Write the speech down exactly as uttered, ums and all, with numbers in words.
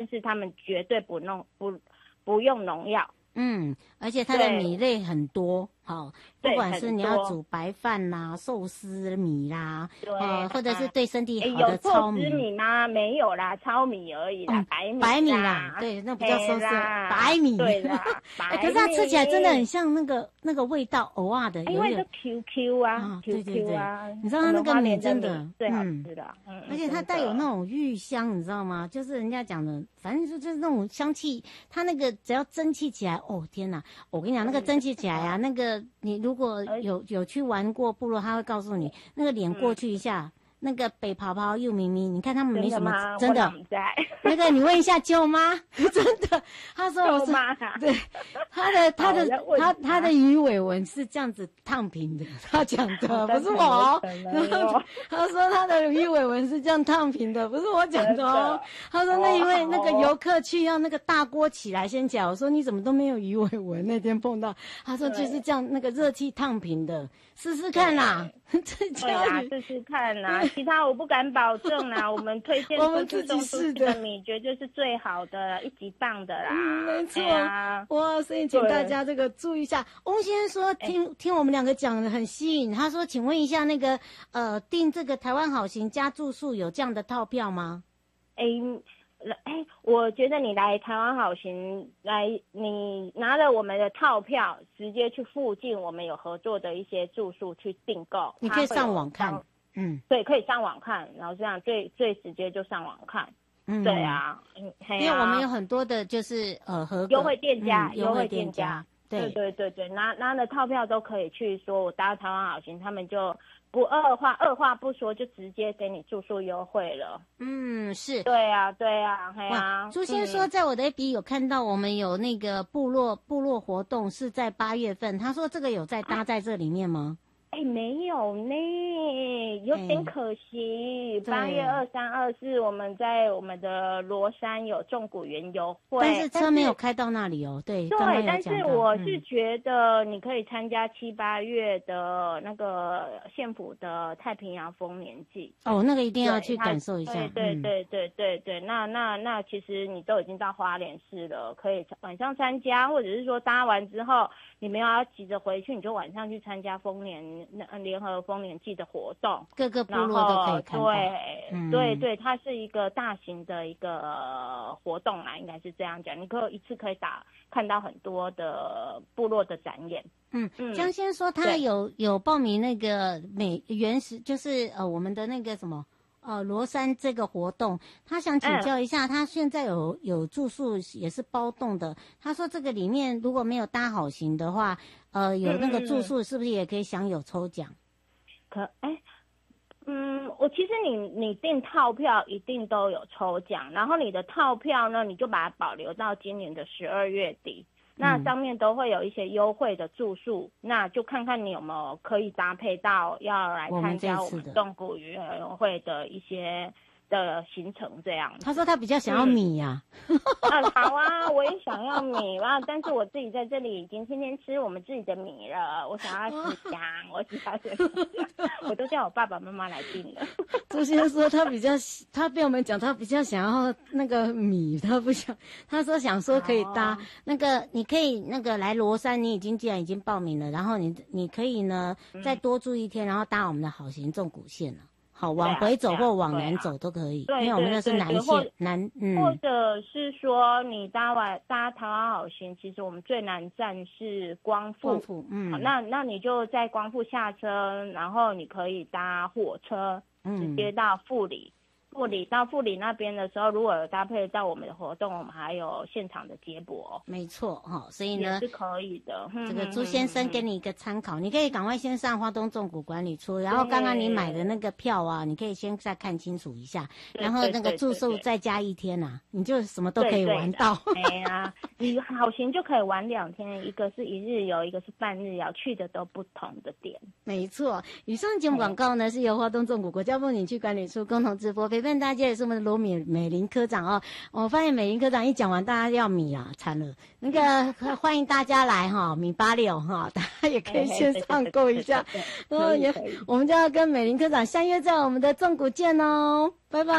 是他们绝对不弄不不用农药。 嗯，而且它的米类很多，好，不管是你要煮白饭啦、寿司米啦，呃，或者是对身体好的糙米。 有寿司米吗？没有啦，糙米而已啦，嗯、白米。 白米啦，对，那不叫寿司，白米。 对啦，白米。 可是它吃起来真的很像那个那个味道，偶尔的， 因为是 Q Q 啊， 啊 ，Q Q 啊， 你知道它那个米真的最好吃的， 嗯，而且它带有那种芋香，你知道吗？就是人家讲的，反正就是那种香气，它那个只要蒸汽起来，哦天哪！我跟你讲，那个蒸汽起来啊，那个你如果有有去玩过部落，他会告诉你，那个脸过去一下，嗯、那个北泡泡又咪咪，你看他们没什么真的，真的那个你问一下舅妈，真的，他说我是对他的他的他他的鱼尾纹是这样子烫平的，他讲的不是我，他说他的鱼尾纹是这样烫平的，不是我讲的哦。他说那因为那个游客去要那个大锅起来先讲，我说你怎么都没有鱼尾纹？那天碰到，他说就是这样那个热气烫平的，试试看啦， 对啦，试试看啦，其他我不敢保证啦，我们推荐我们自己试的米绝对是最好的，一级棒的啦， 嗯、没错、啊、哇，所以请大家这个注意一下。翁先生说听、欸、听我们两个讲的很吸引，他说请问一下那个呃订这个台湾好行加住宿有这样的套票吗？ 哎、欸。哎，我觉得你来台湾好行来，你拿了我们的套票，直接去附近我们有合作的一些住宿去订购。 你可以上网看，嗯， 对，可以上网看，然后这样最最直接就上网看，嗯，对啊，嗯， 因为我们有很多的就是呃合优惠店家， 优、嗯、惠店家， 对对对对，拿拿了套票都可以去说，我搭台湾好行，他们就。不二话，二话不说就直接给你住宿优惠了。 嗯，是。 对啊，对啊，嘿啊。 朱先说，在我的 A P P 有看到我们有那个部落部落活动是在八月份，他说这个有在搭在这里面吗？ 哎、欸，没有呢，有点可惜。八、欸、月二三、二四，我们在我们的罗山有纵谷园游会， 但是车没有开到那里哦。对， 对，但是我是觉得你可以参加七八月的那个县府的太平洋丰年祭。 哦，那个一定要去感受一下。 对对对对对对，那那那其实你都已经到花莲市了，可以晚上参加，或者是说搭完之后你没有要急着回去，你就晚上去参加丰年。联合丰年祭的活动， 各个部落都可以看到。 对、嗯、对对，它是一个大型的一个活动啦，应该是这样讲。你可以一次可以打看到很多的部落的展演。 嗯嗯，江先说他有有报名那个美原始，就是呃我们的那个什么。呃，罗山这个活动，他想请教一下，嗯、他现在有有住宿也是包栋的。他说这个里面如果没有搭好行的话，呃，有那个住宿是不是也可以享有抽奖？ 可哎，嗯，我其实你你订套票一定都有抽奖，然后你的套票呢，你就把它保留到今年的十二月底。那上面都会有一些优惠的住宿，嗯、那就看看你有没有可以搭配到要来参加我们纵谷园游会的一些的行程这样。 他说他比较想要米呀、 啊，啊好啊，我也想要米啊，但是我自己在这里已经天天吃我们自己的米了，我想要吃香，我想要吃香，我都叫我爸爸妈妈来订了。 朱先生说他比较，他被我们讲他比较想要那个米，他不想，他说想说可以搭、哦、那个，你可以那个来罗山，你已经既然已经报名了，然后你你可以呢再多住一天，然后搭我们的好行纵谷线了。好，往回走或往南走都可以， 对啊对啊、 因为我们那是南线南，嗯， 或者是说你搭完搭台湾好行，其实我们最南站是光复， 光复，嗯， 那那你就在光复下车，然后你可以搭火车，直接到富里。富里到富里那边的时候，如果有搭配到我们的活动，我们还有现场的接驳。 没错哈，所以呢也是可以的。 这个朱先生给你一个参考，你可以赶快先上花东纵谷管理处，然后刚刚你买的那个票啊，你可以先再看清楚一下，然后那个住宿再加一天啊，你就什么都可以玩到。 哎呀，你好行就可以玩两天，一个是一日游，一个是半日游，去的都不同的点。 没错，以上节目广告呢是由花东纵谷国家风景区管理处共同直播。陪伴大家也是我们的罗美美玲科长哦。我发现美玲科长一讲完，大家要米啊，惨了。那个欢迎大家来哈，米八六哈，大家也可以先上购一下。然后也，我们就要跟美玲科长相约在我们的纵谷见哦，拜拜。